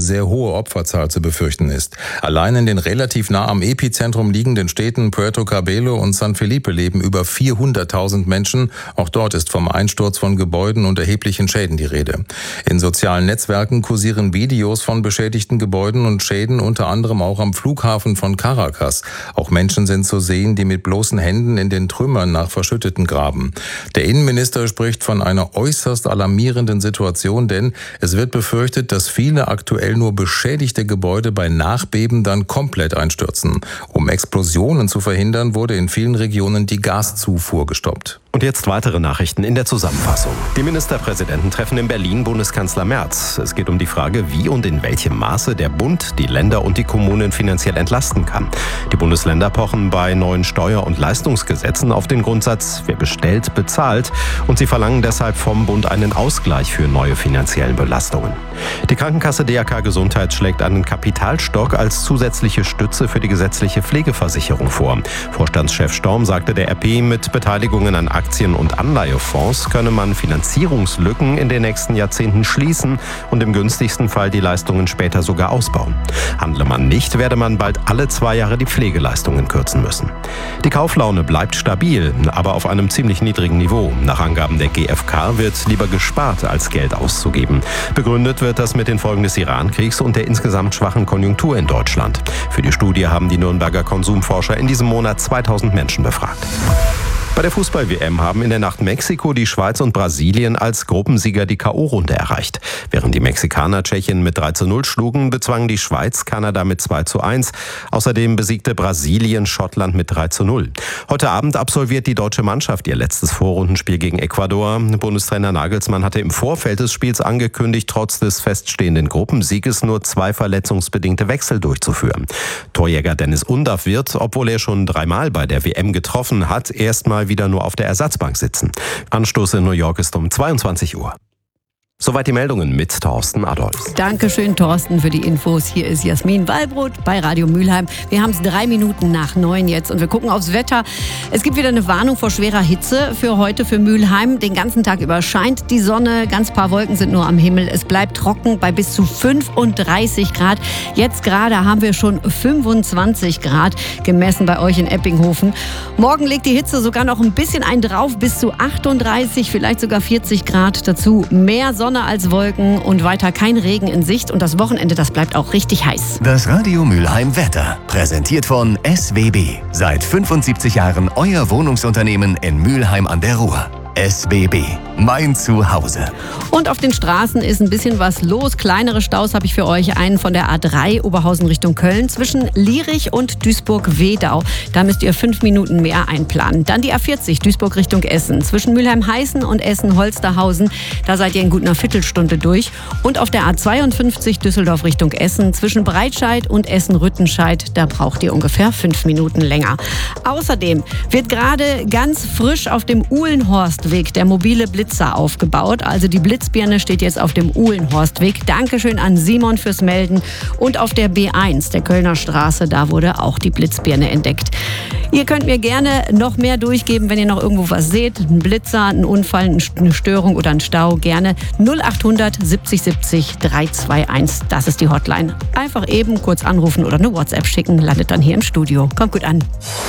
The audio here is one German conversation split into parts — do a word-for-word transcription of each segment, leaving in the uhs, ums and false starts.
sehr hohe Opferzahl zu befürchten ist. Allein in den relativ nah am Epizentrum liegenden Städten Puerto Cabello und San Felipe leben über vierhunderttausend Menschen. Auch dort ist vom Einsturz von Gebäuden und erheblichen Schäden die Rede. In sozialen Netzwerken kursieren Videos von beschädigten Gebäuden und Schäden, unter anderem auch am Flughafen von Caracas. Auch Menschen sind zu sehen, die mit bloßen Händen in den Trümmern nach Verschütteten graben. Der Innenminister spricht von einer äußerst alarmierenden Situation, denn es wird befürchtet, dass viele aktuell nur beschädigte Gebäude bei Nachbeben dann komplett einstürzen. Um Explosionen zu verhindern, wurde in vielen Regionen die Gaszufuhr gestoppt. Und jetzt weitere Nachrichten in der Zusammenfassung. Die Ministerpräsidenten treffen in Berlin Bundeskanzler Merz. Es geht um die Frage, wie und in welchem Maße der Bund die Länder und die Kommunen finanziell entlasten kann. Die Bundesländer pochen bei neuen Steuer- und Leistungsgesetzen auf den Grundsatz, wer bestellt, bezahlt. Und sie verlangen deshalb vom Bund einen Ausgleich für neue finanziellen Belastungen. Die Krankenkasse D R K Gesundheit schlägt einen Kapitalstock als zusätzliche Stütze für die gesetzliche Pflegeversicherung vor. Vorstandschef Storm sagte der R P, mit Beteiligungen an Aktien- und Anleihefonds könne man Finanzierungslücken in den nächsten Jahrzehnten schließen und im günstigsten Fall die Leistungen später sogar ausbauen. Handle man nicht, werde man bald alle zwei Jahre die Pflegeleistungen kürzen müssen. Die Kauflaune bleibt stabil, aber auf einem ziemlich niedrigen Niveau. Nach Angaben der G f K wird lieber gespart, als Geld auszugeben. Begründet wird das mit den Folgen des Iran-Kriegs und der insgesamt schwachen Konjunktur in Deutschland. Für die Studie haben die Nürnberger Konsumforscher in diesem Monat zweitausend Menschen befragt. Bei der Fußball-W M haben in der Nacht Mexiko, die Schweiz und Brasilien als Gruppensieger die K O-Runde erreicht. Während die Mexikaner Tschechien mit drei zu null schlugen, bezwangen die Schweiz Kanada mit zwei zu eins. Außerdem besiegte Brasilien Schottland mit drei zu null. Heute Abend absolviert die deutsche Mannschaft ihr letztes Vorrundenspiel gegen Ecuador. Bundestrainer Nagelsmann hatte im Vorfeld des Spiels angekündigt, trotz des feststehenden Gruppensieges nur zwei verletzungsbedingte Wechsel durchzuführen. Torjäger Dennis Undaff wird, obwohl er schon dreimal bei der W M getroffen hat, erstmal wieder nur auf der Ersatzbank sitzen. Anstoß in New York ist um zweiundzwanzig Uhr. Soweit die Meldungen mit Thorsten Adolf. Dankeschön, Thorsten, für die Infos. Hier ist Jasmin Wallbrot bei Radio Mülheim. Wir haben es drei Minuten nach neun jetzt und wir gucken aufs Wetter. Es gibt wieder eine Warnung vor schwerer Hitze für heute für Mülheim. Den ganzen Tag über scheint die Sonne. Ganz paar Wolken sind nur am Himmel. Es bleibt trocken bei bis zu fünfunddreißig Grad. Jetzt gerade haben wir schon fünfundzwanzig Grad gemessen bei euch in Eppinghofen. Morgen legt die Hitze sogar noch ein bisschen einen drauf, bis zu achtunddreißig, vielleicht sogar vierzig Grad. Dazu mehr Sonne als Wolken und weiter kein Regen in Sicht. Und das Wochenende, das bleibt auch richtig heiß. Das Radio Mülheim Wetter, präsentiert von S W B. Seit fünfundsiebzig Jahren euer Wohnungsunternehmen in Mülheim an der Ruhr. S W B, mein Zuhause. Und auf den Straßen ist ein bisschen was los. Kleinere Staus habe ich für euch. Einen von der A drei Oberhausen Richtung Köln zwischen Lierich und Duisburg-Wedau. Da müsst ihr fünf Minuten mehr einplanen. Dann die A vierzig Duisburg Richtung Essen. Zwischen Mülheim-Heißen und Essen-Holsterhausen. Da seid ihr in gut einer Viertelstunde durch. Und auf der A zweiundfünfzig Düsseldorf Richtung Essen. Zwischen Breitscheid und Essen-Rüttenscheid. Da braucht ihr ungefähr fünf Minuten länger. Außerdem wird gerade ganz frisch auf dem Uhlenhorst Weg der mobile Blitzer aufgebaut. Also die Blitzbirne steht jetzt auf dem Uhlenhorstweg. Dankeschön an Simon fürs Melden. Und auf der B eins, der Kölner Straße, da wurde auch die Blitzbirne entdeckt. Ihr könnt mir gerne noch mehr durchgeben, wenn ihr noch irgendwo was seht. Ein Blitzer, ein Unfall, eine Störung oder ein Stau. Gerne null achthundert siebzig siebzig dreihunderteinundzwanzig. Das ist die Hotline. Einfach eben kurz anrufen oder eine WhatsApp schicken. Landet dann hier im Studio. Kommt gut an.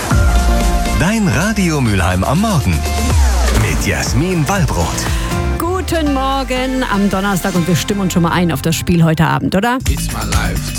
Dein Radio Mülheim am Morgen. Mit Jasmin Wallbrot. Guten Morgen am Donnerstag und wir stimmen uns schon mal ein auf das Spiel heute Abend, oder? It's my life.